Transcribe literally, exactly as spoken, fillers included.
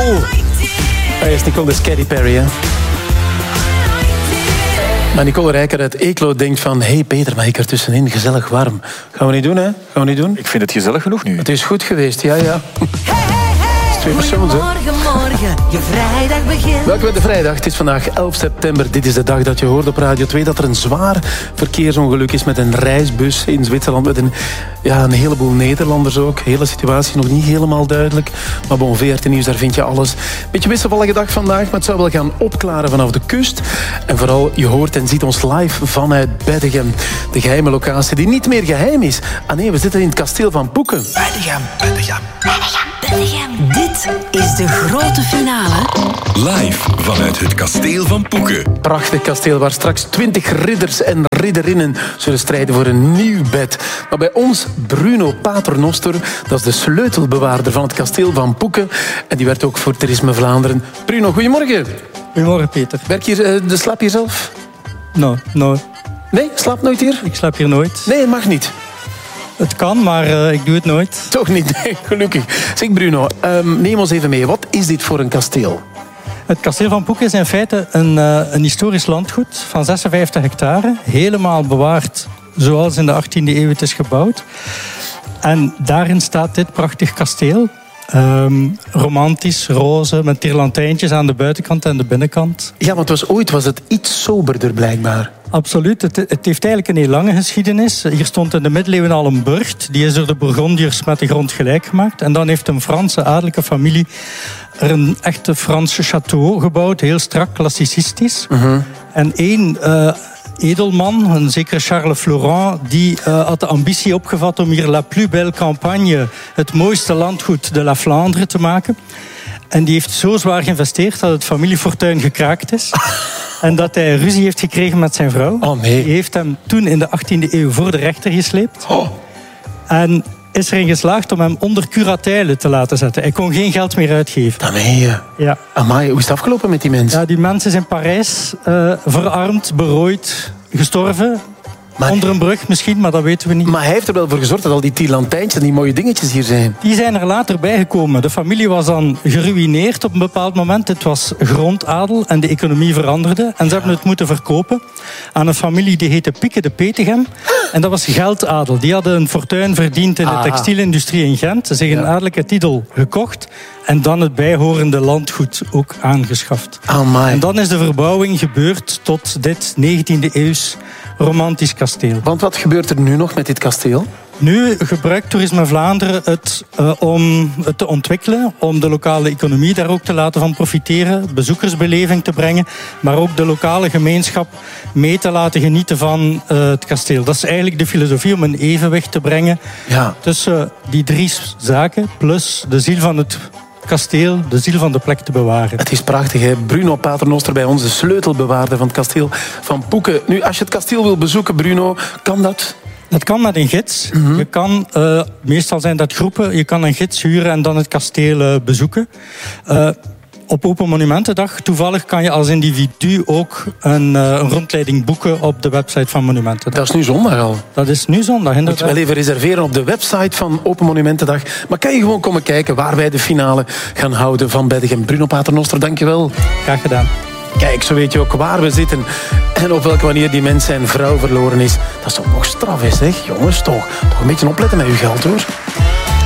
Nicole. Hij is Nicole, de Katy Perry, hè? Maar Nicole Rijker uit Eeklo denkt van... Hé hey Peter, mag ik er tussenin? Gezellig warm. Gaan we niet doen, hè? Gaan we niet doen? Ik vind het gezellig genoeg nu. Het is goed geweest, ja, ja. Twee persoons, hè? Morgen, morgen, je vrijdag begint. Welkom bij de vrijdag. Het is vandaag elf september. Dit is de dag dat je hoort op Radio twee dat er een zwaar verkeersongeluk is met een reisbus in Zwitserland. Met een, ja, een heleboel Nederlanders ook. De hele situatie nog niet helemaal duidelijk. Maar bon, V R T Nieuws, daar vind je alles. Beetje wisselvallige dag vandaag, maar het zou wel gaan opklaren vanaf de kust. En vooral, je hoort en ziet ons live vanuit Beddegem. De geheime locatie die niet meer geheim is. Ah nee, we zitten in het kasteel van Poeken. Beddegem, Beddegem. Beddegem, Beddegem. Dit is de grote finale. Live vanuit het kasteel van Poeken. Prachtig kasteel waar straks twintig ridders en ridderinnen zullen strijden voor een nieuw bed. Maar bij ons Bruno Paternoster, dat is de sleutelbewaarder van het kasteel van Poeken. En die werkt ook voor Toerisme Vlaanderen. Bruno, goedemorgen. Goedemorgen, Peter. Werk je uh, de slaap hier zelf? No, no. Nee, slaap nooit hier? Ik slaap hier nooit. Nee, mag niet. Het kan, maar uh, ik doe het nooit. Toch niet, nee, gelukkig. Zeg Bruno, um, neem ons even mee. Wat is dit voor een kasteel? Het kasteel van Poeken is in feite een, uh, een historisch landgoed van zesenvijftig hectare. Helemaal bewaard zoals in de achttiende eeuw het is gebouwd. En daarin staat dit prachtig kasteel. Um, romantisch, roze, met tierlantijntjes aan de buitenkant en de binnenkant. Ja, want was, ooit was het iets soberder blijkbaar. Absoluut. Het, het heeft eigenlijk een heel lange geschiedenis. Hier stond in de middeleeuwen al een burcht. Die is door de Bourgondiërs met de grond gelijk gemaakt. En dan heeft een Franse adellijke familie er een echte Franse château gebouwd. Heel strak, klassicistisch. Uh-huh. En één... Uh, edelman, een zekere Charles Florent, die uh, had de ambitie opgevat om hier La Plus Belle Campagne, het mooiste landgoed de La Flandre, te maken. En die heeft zo zwaar geïnvesteerd dat het familiefortuin gekraakt is. En dat hij ruzie heeft gekregen met zijn vrouw. Oh nee. Die heeft hem toen in de achttiende eeuw voor de rechter gesleept. Oh. En is erin geslaagd om hem onder curatele te laten zetten. Hij kon geen geld meer uitgeven. Dat meen je. Ja. Amai, hoe is het afgelopen met die mensen? Ja, die mensen is in Parijs uh, verarmd, berooid, gestorven. Maar onder een brug misschien, maar dat weten we niet. Maar hij heeft er wel voor gezorgd dat al die tierlantijntjes en die mooie dingetjes hier zijn. Die zijn er later bijgekomen. De familie was dan geruïneerd op een bepaald moment. Het was grondadel en de economie veranderde. En ze hebben het moeten verkopen aan een familie die heette Pieke de Petegem. En dat was geldadel. Die hadden een fortuin verdiend in de Aha. textielindustrie in Gent. Ze zich een Ja. adellijke titel gekocht. En dan het bijhorende landgoed ook aangeschaft. Amai. En dan is de verbouwing gebeurd tot dit negentiende eeuws romantisch kasteel. Want wat gebeurt er nu nog met dit kasteel? Nu gebruikt Toerisme Vlaanderen het uh, om het te ontwikkelen, om de lokale economie daar ook te laten van profiteren, bezoekersbeleving te brengen, maar ook de lokale gemeenschap mee te laten genieten van uh, het kasteel. Dat is eigenlijk de filosofie om een evenwicht te brengen Ja. tussen die drie zaken, plus de ziel van het kasteel, de ziel van de plek te bewaren. Het is prachtig, hè? Bruno Paternoster bij ons, de sleutelbewaarder van het kasteel van Poeken. Nu, als je het kasteel wil bezoeken, Bruno, kan dat? Dat kan met een gids. Mm-hmm. Je kan, uh, meestal zijn dat groepen, je kan een gids huren en dan het kasteel uh, bezoeken. Uh, op Open Monumentendag, toevallig kan je als individu ook een, uh, een rondleiding boeken op de website van Monumentendag. Dat is nu zondag al. Dat is nu zondag, inderdaad. Moet je wel even reserveren op de website van Open Monumentendag. Maar kan je gewoon komen kijken waar wij de finale gaan houden van Beddegem. Bruno Paternoster, dankjewel. Graag gedaan. Kijk, zo weet je ook waar we zitten en op welke manier die mens zijn vrouw verloren is. Dat is toch nog straf, is, zeg. Jongens, toch, toch een beetje opletten met uw geld, hoor.